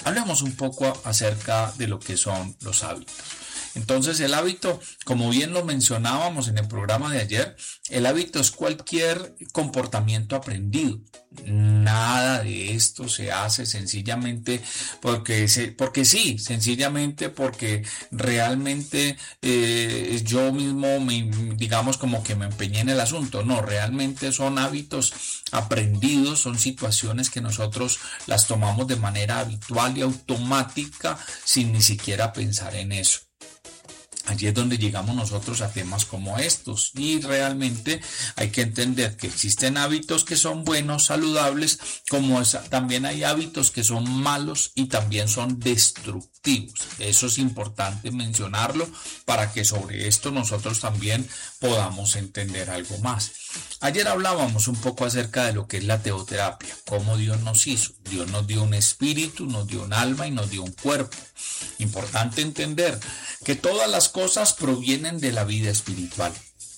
Hablemos un poco acerca de lo que son los hábitos. Entonces el hábito, como bien lo mencionábamos en el programa de ayer, el hábito es cualquier comportamiento aprendido. Nada de esto se hace sencillamente porque sí, sencillamente porque realmente yo mismo digamos como que me empeñé en el asunto. No, realmente son hábitos aprendidos, son situaciones que nosotros las tomamos de manera habitual y automática sin ni siquiera pensar en eso. Allí es donde llegamos nosotros a temas como estos, y realmente hay que entender que existen hábitos que son buenos, saludables, como también hay hábitos que son malos y también son destructivos. Eso es importante mencionarlo para que sobre esto nosotros también podamos entender algo más. Ayer hablábamos un poco acerca de lo que es la teoterapia, cómo Dios nos hizo. Dios nos dio un espíritu, nos dio un alma y nos dio un cuerpo. Importante entender que todas las cosas provienen de la vida espiritual.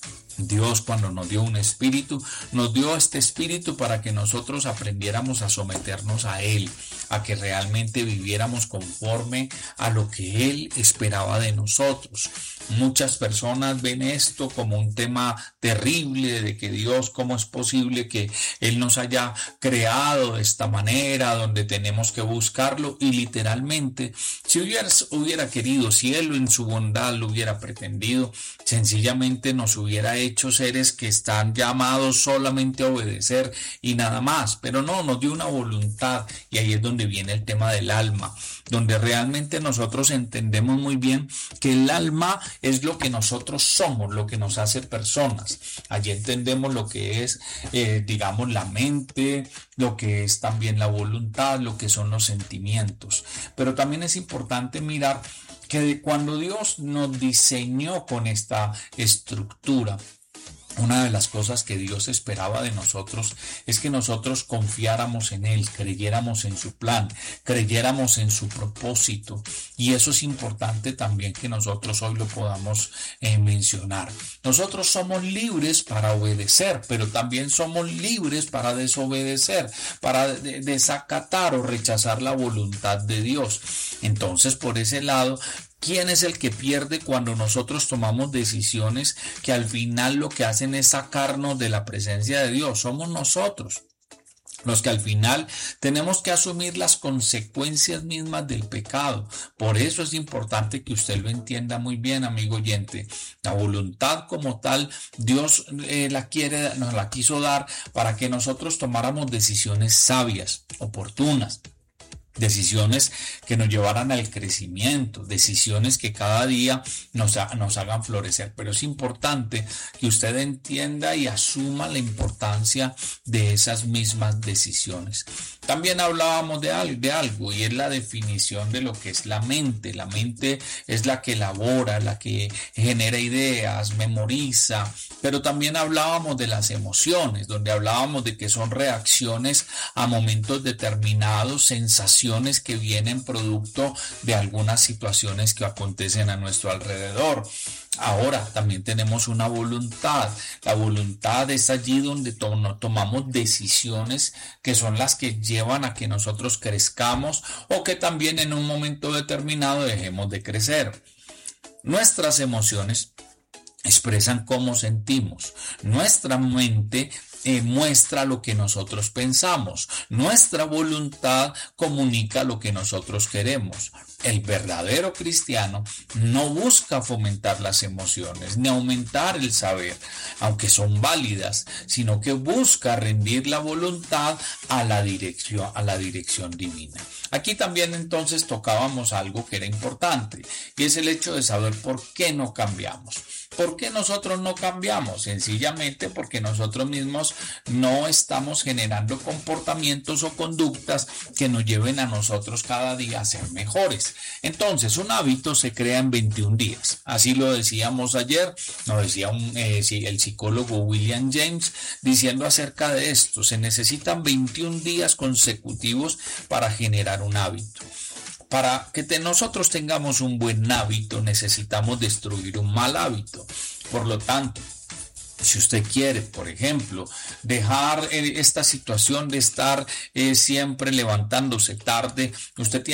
Dios, cuando nos dio un espíritu, nos dio este espíritu para que nosotros aprendiéramos a someternos a Él, a que realmente viviéramos conforme a lo que Él esperaba de nosotros. Muchas personas ven esto como un tema terrible, de que Dios, ¿cómo es posible que Él nos haya creado de esta manera, donde tenemos que buscarlo? Y literalmente, si hubiera querido, si Él en su bondad lo hubiera pretendido, sencillamente nos hubiera hecho seres que están llamados solamente a obedecer y nada más. Pero no, nos dio una voluntad, y ahí es donde viene el tema del alma, donde realmente nosotros entendemos muy bien que el alma es lo que nosotros somos, lo que nos hace personas. Allí entendemos lo que es, digamos, la mente, lo que es también la voluntad, lo que son los sentimientos. Pero también es importante mirar que cuando Dios nos diseñó con esta estructura, una de las cosas que Dios esperaba de nosotros es que nosotros confiáramos en Él, creyéramos en su plan, creyéramos en su propósito. Y eso es importante también que nosotros hoy lo podamos mencionar. Nosotros somos libres para obedecer, pero también somos libres para desobedecer, para desacatar o rechazar la voluntad de Dios. Entonces, por ese lado, ¿quién es el que pierde cuando nosotros tomamos decisiones que al final lo que hacen es sacarnos de la presencia de Dios? Somos nosotros los que al final tenemos que asumir las consecuencias mismas del pecado. Por eso es importante que usted lo entienda muy bien, amigo oyente. La voluntad como tal, Dios nos la quiso dar para que nosotros tomáramos decisiones sabias, oportunas. Decisiones que nos llevaran al crecimiento, decisiones que cada día nos hagan florecer. Pero es importante que usted entienda y asuma la importancia de esas mismas decisiones. También hablábamos de algo y es la definición de lo que es la mente. La mente es la que elabora, la que genera ideas, memoriza, pero también hablábamos de las emociones, donde hablábamos de que son reacciones a momentos determinados, sensaciones que vienen producto de algunas situaciones que acontecen a nuestro alrededor. Ahora también tenemos una voluntad. La voluntad es allí donde tomamos decisiones que son las que llevan a que nosotros crezcamos o que también en un momento determinado dejemos de crecer. Nuestras emociones expresan cómo sentimos. Nuestra mente muestra lo que nosotros pensamos. Nuestra voluntad comunica lo que nosotros queremos. El verdadero cristiano no busca fomentar las emociones ni aumentar el saber, aunque son válidas, sino que busca rendir la voluntad a la dirección divina. Aquí también entonces tocábamos algo que era importante, y es el hecho de saber por qué no cambiamos. ¿Por qué nosotros no cambiamos? Sencillamente porque nosotros mismos no estamos generando comportamientos o conductas que nos lleven a nosotros cada día a ser mejores. Entonces, un hábito se crea en 21 días. Así lo decíamos ayer, nos decía el psicólogo William James, diciendo acerca de esto: se necesitan 21 días consecutivos para generar un hábito. Para que nosotros tengamos un buen hábito, necesitamos destruir un mal hábito. Por lo tanto, si usted quiere, por ejemplo, dejar esta situación de estar siempre levantándose tarde, usted tiene